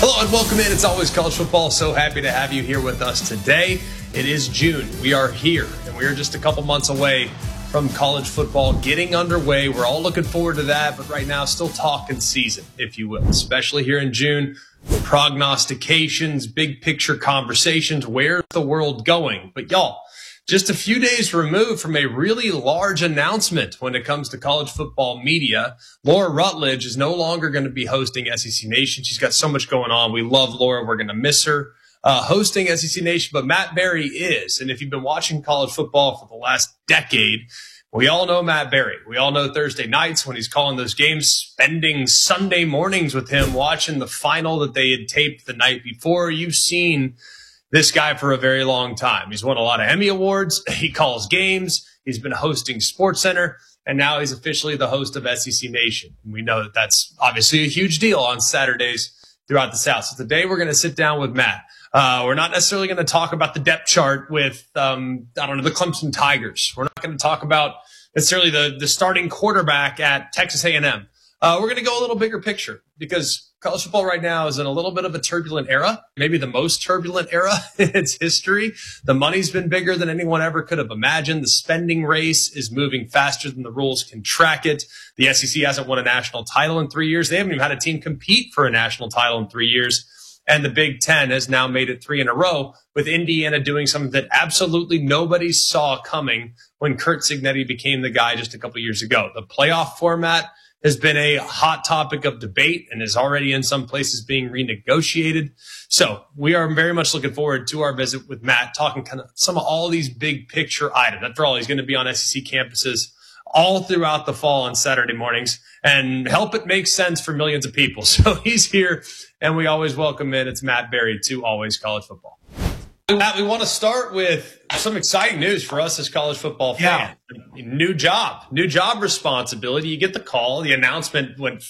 Hello and welcome in. It's always college football. So happy to have you here with us today. It is June. We are here and we are just a couple months away from college football getting underway. We're all looking forward to that, but right now still talking season, if you will, especially here in June. Prognostications, big picture conversations. Where's the world going? But y'all, just a few days removed from a really large announcement when it comes to college football media. Laura Rutledge is no longer going to be hosting SEC Nation. She's got so much going on. We love Laura. We're going to miss her hosting SEC Nation, but Matt Barrie is. And if you've been watching college football for the last decade, we all know Matt Barrie. We all know Thursday nights when he's calling those games, spending Sunday mornings with him, watching the final that they had taped the night before. You've seen this guy for a very long time. He's won a lot of Emmy Awards. He calls games. He's been hosting SportsCenter, and now he's officially the host of SEC Nation. And we know that that's obviously a huge deal on Saturdays throughout the South. So today we're going to sit down with Matt. We're not necessarily going to talk about the depth chart with, the Clemson Tigers. We're not going to talk about necessarily the starting quarterback at Texas A&M. We're going to go a little bigger picture because college football right now is in a little bit of a turbulent era, maybe the most turbulent era in its history. The money's been bigger than anyone ever could have imagined. The spending race is moving faster than the rules can track it. The SEC hasn't won a national title in 3 years. They haven't even had a team compete for a national title in 3 years. And the Big Ten has now made it 3 in a row, with Indiana doing something that absolutely nobody saw coming when Curt Cignetti became the guy just a couple years ago. The playoff format has been a hot topic of debate and is already in some places being renegotiated. So we are very much looking forward to our visit with Matt, talking kind of some of all these big picture items. After all, he's going to be on SEC campuses all throughout the fall on Saturday mornings and help it make sense for millions of people. So he's here, and we always welcome in. It's Matt Barrie to Always College Football. Matt, we want to start with some exciting news for us as college football fans. Yeah. New job responsibility. You get the call. The announcement went